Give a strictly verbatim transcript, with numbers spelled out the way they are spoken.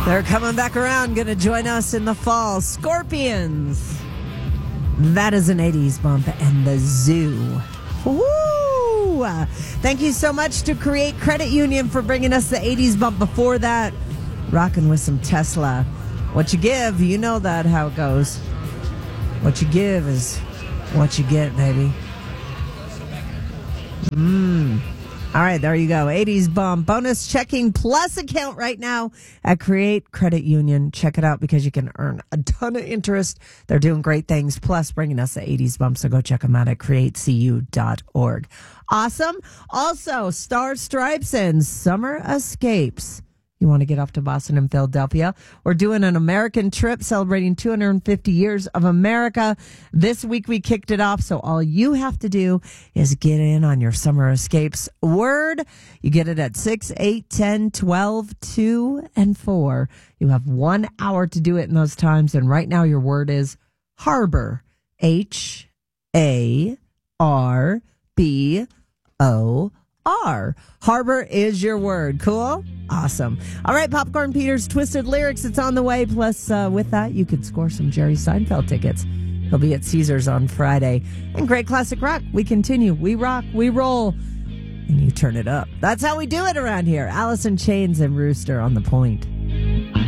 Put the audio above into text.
They're coming back around, going to join us in the fall. Scorpions. That is an eighties bump, and the Zoo. Woo! Thank you so much to Create Credit Union for bringing us the eighties bump. Before that, rocking with some Tesla. What you give, you know that how it goes. What you give is what you get, baby. Mmm. All right, there you go. eighties bump. Bonus checking plus account right now at Create Credit Union. Check it out because you can earn a ton of interest. They're doing great things, plus bringing us the eighties bump. So go check them out at create c u dot org. Awesome. Also, Star Stripes and Summer Escapes. You want to get off to Boston and Philadelphia? We're doing an American trip celebrating two hundred fifty years of America. This week we kicked it off, so all you have to do is get in on your Summer Escapes word. You get it at six, eight, ten, twelve, two, and four. You have one hour to do it in those times, and right now your word is harbor. H A R B O R. Harbor is your word. Cool? Awesome. All right, Popcorn Peter's Twisted Lyrics. It's on the way. Plus, uh, with that, you could score some Jerry Seinfeld tickets. He'll be at Caesars on Friday. And Great Classic Rock. We continue. We rock. We roll. And you turn it up. That's how we do it around here. Alice in Chains and Rooster on the Point.